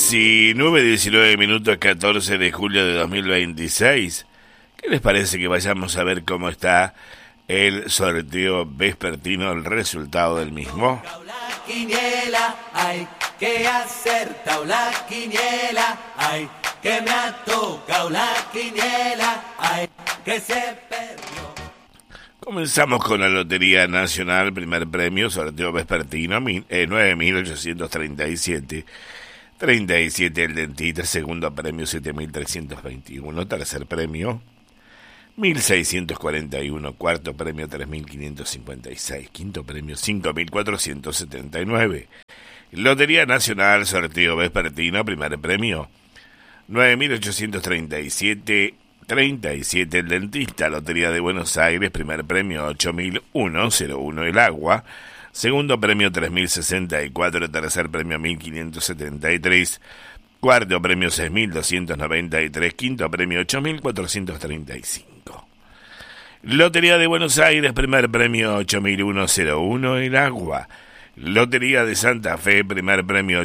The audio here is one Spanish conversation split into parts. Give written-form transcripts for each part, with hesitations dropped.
19 minutos, 14 de julio de 2026. ¿Qué les parece que vayamos a ver cómo está el sorteo vespertino, el resultado del mismo? La quiniela, hay que acertar la quiniela, hay que me ha tocado la quiniela, hay que se perdió. Comenzamos con la Lotería Nacional, primer premio, sorteo vespertino, 9.837. 37 el dentista, segundo premio 7.321, tercer premio 1.641, cuarto premio 3.556, quinto premio 5.479. Lotería Nacional, sorteo vespertino, primer premio 9.837, 37 el dentista. Lotería de Buenos Aires, primer premio 8.101 el agua, segundo premio 3.064, tercer premio 1.573, cuarto premio 6.293, quinto premio 8.435. Lotería de Buenos Aires, primer premio 8.101 el agua. Lotería de Santa Fe, primer premio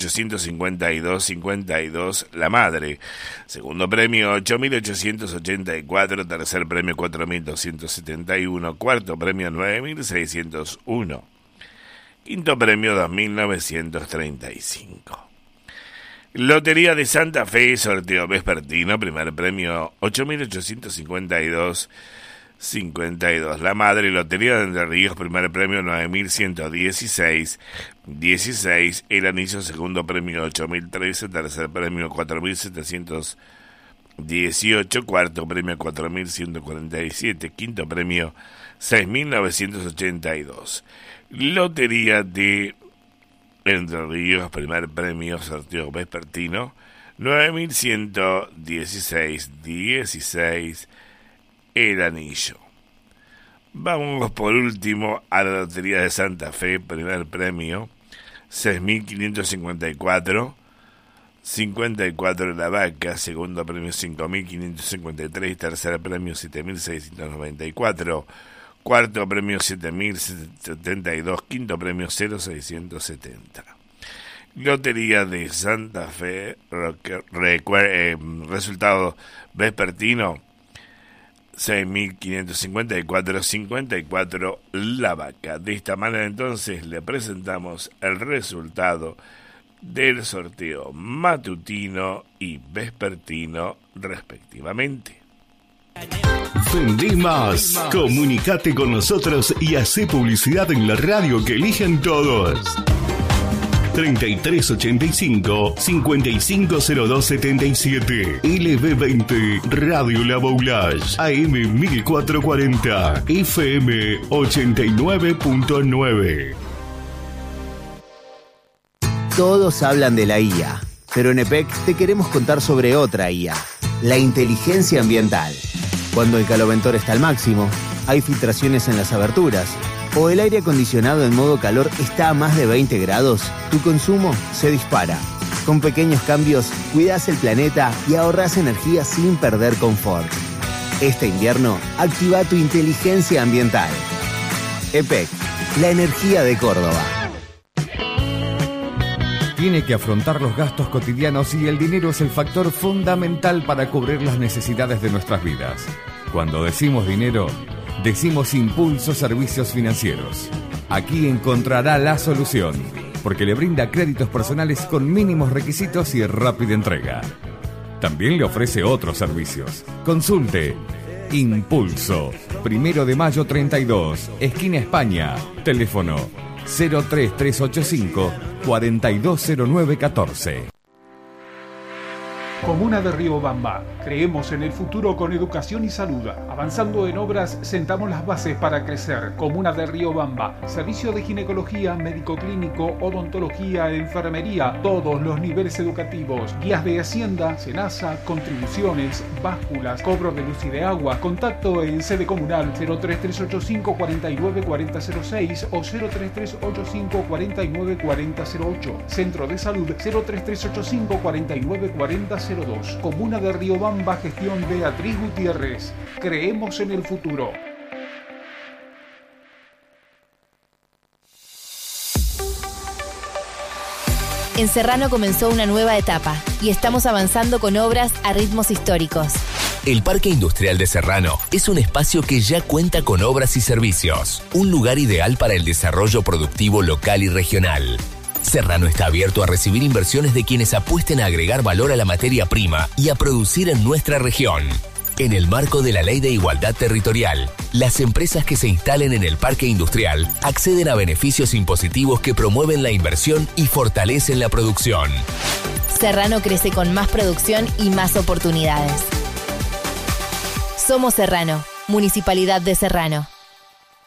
8.852 la madre, segundo premio 8.884, tercer premio 4.271, cuarto premio 9.601, quinto premio 2.935. Lotería de Santa Fe, sorteo vespertino, primer premio 8.852 la madre. Lotería de Entre Ríos, primer premio 9.116 el anillo, segundo premio 8.013, tercer premio 4.718, cuarto premio 4.147, quinto premio 6.982. Lotería de Entre Ríos, primer premio, sorteo vespertino 9.116 el anillo. Vamos por último a la Lotería de Santa Fe, primer premio 6.554, 54 la vaca, segundo premio 5.553, tercer premio 7.694, cuarto premio 7.072, quinto premio 0.670. Lotería de Santa Fe, resultado vespertino 6.554, 54 la vaca. De esta manera entonces le presentamos el resultado del sorteo matutino y vespertino respectivamente. Vendí más. Comunicate con nosotros y hacé publicidad en la radio que eligen todos. 3385-550277. LB20 Radio La Boulage. AM 1440. FM 89.9. Todos hablan de la IA, pero en EPEC te queremos contar sobre otra IA, la inteligencia ambiental. Cuando el caloventor está al máximo, hay filtraciones en las aberturas, o el aire acondicionado en modo calor está a más de 20 grados, tu consumo se dispara. Con pequeños cambios, cuidas el planeta y ahorras energía sin perder confort. Este invierno, activa tu inteligencia ambiental. EPEC, la energía de Córdoba. Tiene que afrontar los gastos cotidianos y el dinero es el factor fundamental para cubrir las necesidades de nuestras vidas. Cuando decimos dinero, decimos Impulso Servicios Financieros. Aquí encontrará la solución, porque le brinda créditos personales con mínimos requisitos y rápida entrega. También le ofrece otros servicios. Consulte Impulso, 1 de mayo 32, esquina España, teléfono 03385 420914. Comuna de Riobamba. Creemos en el futuro con educación y salud. Avanzando en obras, sentamos las bases para crecer. Comuna de Riobamba. Servicio de ginecología, médico clínico, odontología, enfermería, todos los niveles educativos. Guías de Hacienda, Senasa, contribuciones, básculas, cobro de luz y de agua. Contacto en sede comunal 03385 494006 o 03385 494008. Centro de Salud 03385 494002. Comuna de Riobamba, gestión Beatriz Gutiérrez. Creemos en el futuro. En Serrano comenzó una nueva etapa y estamos avanzando con obras a ritmos históricos. El Parque Industrial de Serrano es un espacio que ya cuenta con obras y servicios, un lugar ideal para el desarrollo productivo local y regional. Serrano está abierto a recibir inversiones de quienes apuesten a agregar valor a la materia prima y a producir en nuestra región. En el marco de la Ley de Igualdad Territorial, las empresas que se instalen en el parque industrial acceden a beneficios impositivos que promueven la inversión y fortalecen la producción. Serrano crece con más producción y más oportunidades. Somos Serrano, Municipalidad de Serrano.